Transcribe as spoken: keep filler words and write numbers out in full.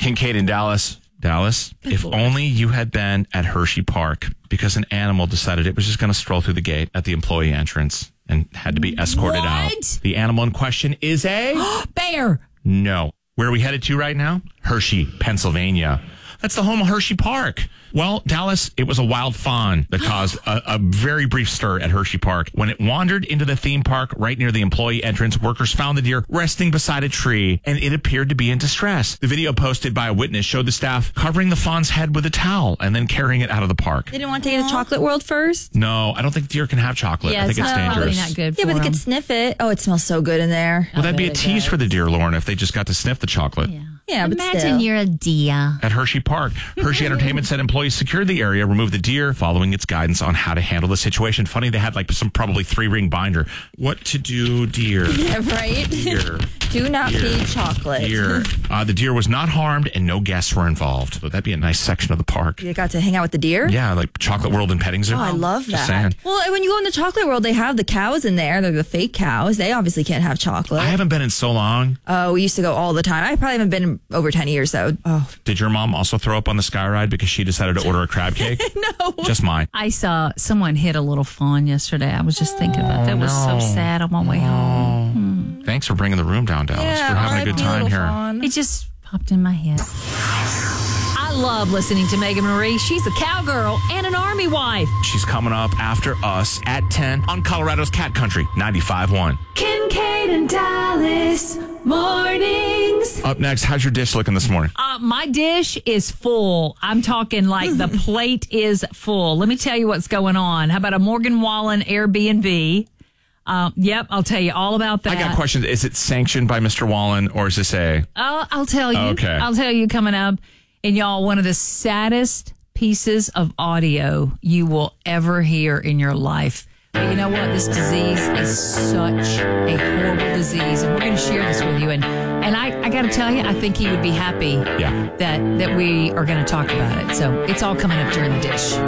Kincaid in Dallas. Dallas, if only you had been at Hershey Park because an animal decided it was just going to stroll through the gate at the employee entrance and had to be escorted What? out. The animal in question is a... Bear. No. Where are we headed to right now? Hershey, Pennsylvania. That's the home of Hershey Park. Well, Dallas, it was a wild fawn that caused a, a very brief stir at Hershey Park. When it wandered into the theme park right near the employee entrance, workers found the deer resting beside a tree, and it appeared to be in distress. The video posted by a witness showed the staff covering the fawn's head with a towel and then carrying it out of the park. They didn't want to take it to Chocolate World first? No, I don't think deer can have chocolate. Yeah, I think it's it's not, probably dangerous. not good for Yeah, but they them. could sniff it. Oh, it smells so good in there. Well, that'd be a bet it tease does. for the deer, Lauren, if they just got to sniff the chocolate. Yeah. Yeah, but Imagine still. you're a deer. At Hershey Park, Hershey Entertainment said employees secured the area, removed the deer, following its guidance on how to handle the situation. Funny, they had like some probably three-ring binder. What to do, deer? Yeah, right? Deer. Do not Deer. feed chocolate. Deer. Uh, the deer was not harmed and no guests were involved. So that'd be a nice section of the park. You got to hang out with the deer? Yeah, like Chocolate World and Petting Zoo. Oh, I love Just that. saying. Well, when you go in the Chocolate World, they have the cows in there. They're the fake cows. They obviously can't have chocolate. I haven't been in so long. Oh, we used to go all the time. I probably haven't been in over ten years, though. Oh, Did your mom also throw up on the sky ride because she decided to order a crab cake? no. Just mine. I saw someone hit a little fawn yesterday. I was just thinking about that. That was so no. sad on my way home. Thanks for bringing the room down, Dallas. Yeah, We're having a good R I P time little here. fawn. It just popped in my head. I love listening to Megan Marie. She's a cowgirl and an army wife. She's coming up after us at ten on Colorado's Cat Country ninety-five point one. Kincaid and Dallas mornings. Up next, how's your dish looking this morning? Uh, my dish is full. I'm talking like the plate is full. Let me tell you what's going on. How about a Morgan Wallen Airbnb? Um, yep, I'll tell you all about that. I got questions. Is it sanctioned by Mister Wallen or is this a... I'll, I'll tell you. Okay. I'll tell you coming up. And y'all, one of the saddest pieces of audio you will ever hear in your life. But you know what? This disease is such a horrible disease. And we're going to share this with you. And and I, I got to tell you, I think he would be happy Yeah. that, that we are going to talk about it. So it's all coming up during the dish.